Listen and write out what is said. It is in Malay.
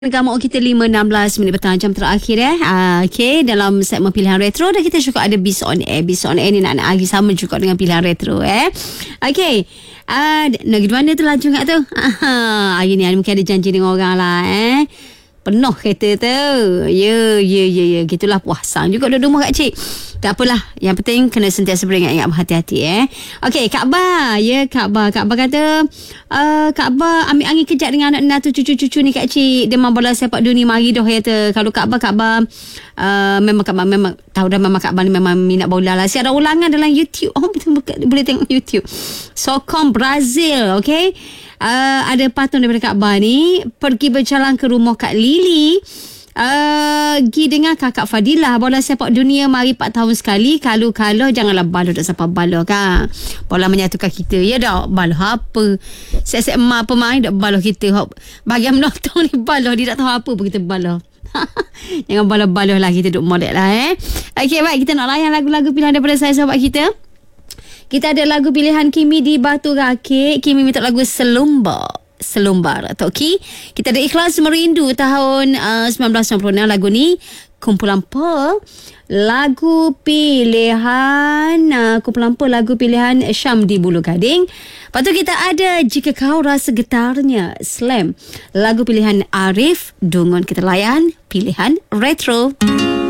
Gamuk kita 5.16 minit petang, jam terakhir Okey, dalam segmen pilihan retro dah kita juga ada Biz on Air. Biz on Air ni nak lagi sama juga dengan pilihan retro Okey. Nak pergi mana tu laju kat tu? Hari ni mungkin ada janji dengan orang lah penuh kereta tu. Ya. Gitulah puasang juga duduk rumah Kak Cik. Tak apalah. Yang penting kena sentiasa beringat-ingat berhati-hati Okey, Kak Ba. Ya, Kak Ba. Kak Ba kata, Kak Ba ambil angin kejap dengan anak tu cucu-cucu ni Kak Cik. Dia memang bola sepak dunia mari dah kata. Kalau Kak Ba memang Kak Ba memang tahu dah, memang Kak Ba ni memang minat bola lah. Siapa ada ulangan dalam YouTube. Betul boleh tengok YouTube. Sokong Brazil, okey. Ada patung daripada Kak Ba ni pergi berjalan ke rumah Kak Lily. Pergi dengan kakak Fadilah. Bola sepak dunia mari 4 tahun sekali. Kalau janganlah baloh tak sampai baloh kan. Bola menyatukan kita. Ya dah baloh apa. Siap-siap emak pemain dah baloh kita. Bagi yang menonton ni baloh. Dia tak tahu apa pun kita baloh. Jangan baloh-baloh lah, kita duduk molek lah Okey, baik, kita nak layan lagu-lagu pilihan daripada saya sahabat kita. Kita ada lagu pilihan Kimi di Batu Rakit. Kimi minta lagu Selumbar atau Ki. Kita ada Ikhlas Merindu tahun 1996. Lagu ni kumpulan Pearl. Lagu pilihan lagu pilihan Syam di Bulu Gading. Lepas tu kita ada Jika Kau Rasa Getarnya Slam. Lagu pilihan Arif Dungun. Kita layan pilihan retro.